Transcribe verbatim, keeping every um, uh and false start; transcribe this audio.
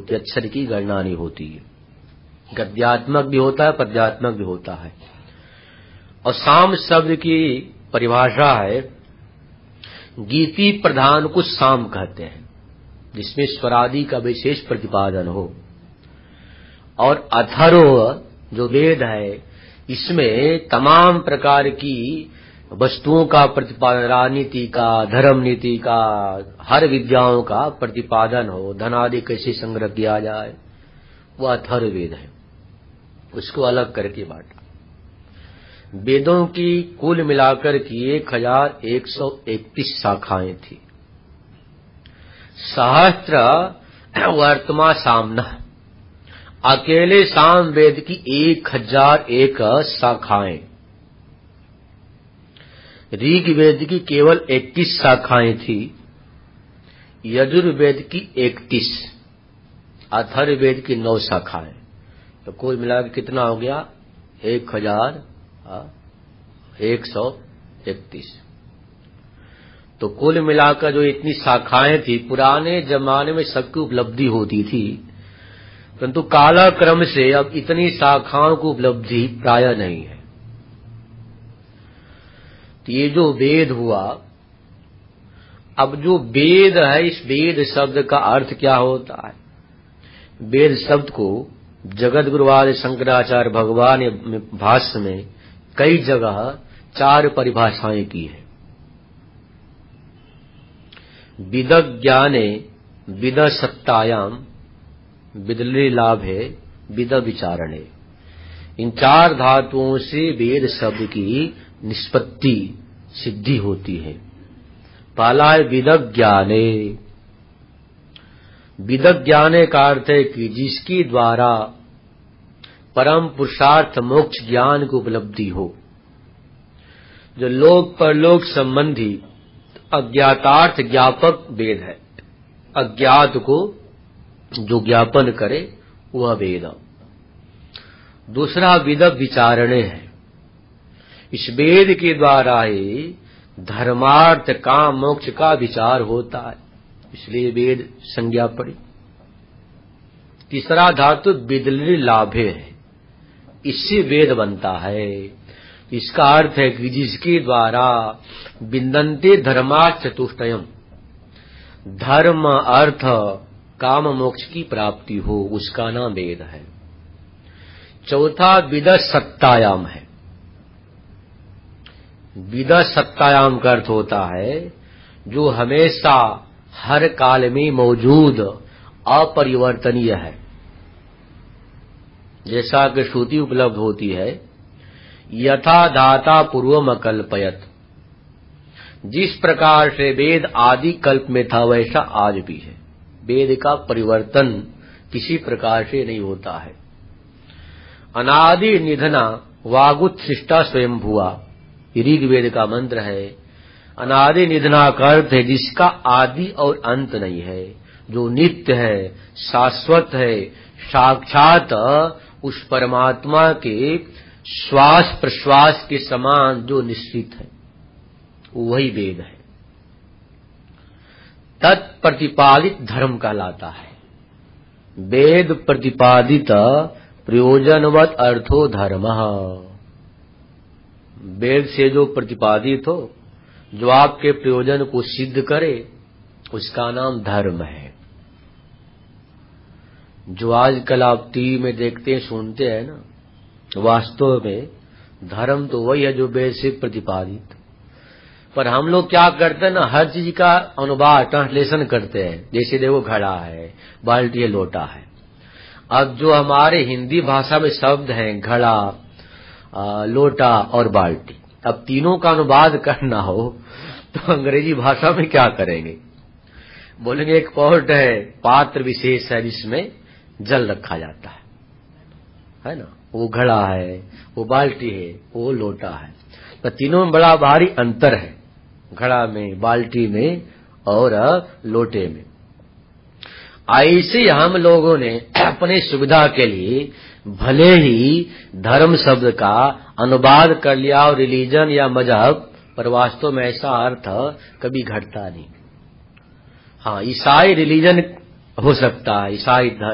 होती, अक्षर की गणना नहीं होती है। गद्यात्मक भी होता है, पद्यात्मक भी होता है। और साम शब्द की परिभाषा है, गीति प्रधान को साम कहते हैं, जिसमें स्वरादि का विशेष प्रतिपादन हो। और अथर्व जो वेद है, इसमें तमाम प्रकार की वस्तुओं का प्रतिपादन, राजनीति का, धर्म नीति का, हर विद्याओं का प्रतिपादन हो। धनादि कैसे संग्रह किया जाए, वह अथर्ववेद है। उसको अलग करके बांटा। वेदों की कुल मिलाकर की एक हजार एक सौ इकतीस शाखाएं थी। सहस्त्र वर्तमा सामना, अकेले साम वेद की एक हजार एक शाखाएं। ऋग वेद की केवल इक्कीस शाखाएं थी, यजुर्वेद की इकतीस, अथर्ववेद की नौ शाखाएं। तो कुल मिलाकर कितना हो गया? एक हजार एक सौ इकतीस। तो कुल मिलाकर जो इतनी शाखाएं थी, पुराने जमाने में सबकी उपलब्धि होती थी, परंतु कालक्रम से अब इतनी शाखाओं की उपलब्धि प्राय नहीं है। तो ये जो वेद हुआ, अब जो वेद है, इस वेद शब्द का अर्थ क्या होता है? वेद शब्द को जगत गुरु आदि शंकराचार्य भगवान ने भाष्य में कई जगह चार परिभाषाएं की है। विदज्ञाने, विद सत्तायाम, विदले लाभे, विद विचारणे। इन चार धातुओं से वेद शब्द की निष्पत्ति सिद्धि होती है। पहला है विदज्ञाने। विदज्ञाने का अर्थ है कि जिसके द्वारा परम पुरुषार्थ मोक्ष ज्ञान की उपलब्धि हो। जो लोक परलोक संबंधी अज्ञातार्थ ज्ञापक वेद है। अज्ञात को जो ज्ञापन करे वह वेद। दूसरा विद विचारणे है। इस वेद के द्वारा ही धर्मार्थ काम मोक्ष का विचार होता है, इसलिए वेद संज्ञा पड़ी। तीसरा धातु विदली लाभे है, इससे वेद बनता है। इसका अर्थ है कि जिसके द्वारा विन्दन्ते धर्मार्थ चतुष्टयम, धर्म अर्थ काम मोक्ष की प्राप्ति हो, उसका नाम वेद है। चौथा विद सत्तायाम है। विद सत्तायाम का अर्थ होता है जो हमेशा हर काल में मौजूद अपरिवर्तनीय है। जैसा कि श्रुति उपलब्ध होती है, यथा धाता पूर्वम अकल्पयत, जिस प्रकार से वेद आदि कल्प में था वैसा आज भी है। वेद का परिवर्तन किसी प्रकार से नहीं होता है। अनादि निधना वागुत्सिष्टा स्वयं भुआ, ऋग्वेद का मंत्र है। अनादि निधना का अर्थ है जिसका आदि और अंत नहीं है, जो नित्य है, शाश्वत है, साक्षात उस परमात्मा के श्वास प्रश्वास के समान जो निश्चित है, वही वेद है। तत्प्रतिपादित धर्म कहलाता है। वेद प्रतिपादित प्रयोजनवत अर्थो धर्म। वेद से जो प्रतिपादित हो, जो आपके प्रयोजन को सिद्ध करे, उसका नाम धर्म है। जो आजकल आप टीवी में देखते हैं, सुनते हैं ना, वास्तव में धर्म तो वही है जो वेद से प्रतिपादित। पर हम लोग क्या करते हैं ना, हर चीज का अनुवाद ट्रांसलेशन करते हैं। जैसे देखो, घड़ा है, बाल्टी है, लोटा है। अब जो हमारे हिंदी भाषा में शब्द हैं, घड़ा, लोटा और बाल्टी, अब तीनों का अनुवाद करना हो तो अंग्रेजी भाषा में क्या करेंगे? बोलेंगे एक पॉट है, पात्र विशेष है जिसमें जल रखा जाता है, है ना, वो घड़ा है, वो बाल्टी है, वो लोटा है। तो तीनों में बड़ा भारी अंतर है, घड़ा में, बाल्टी में और लोटे में। ऐसे हम लोगों ने अपने सुविधा के लिए भले ही धर्म शब्द का अनुवाद कर लिया और रिलीजन या मजहब, पर वास्तव में ऐसा अर्थ कभी घटता नहीं। हाँ, ईसाई रिलीजन हो सकता है, ईसाई